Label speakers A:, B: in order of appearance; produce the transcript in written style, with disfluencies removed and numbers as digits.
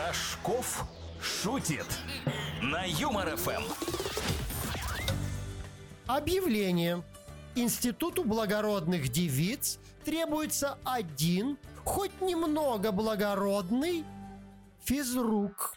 A: Рожков шутит на Юмор ФМ.
B: Объявление. Институту благородных девиц требуется один, хоть немного благородный физрук.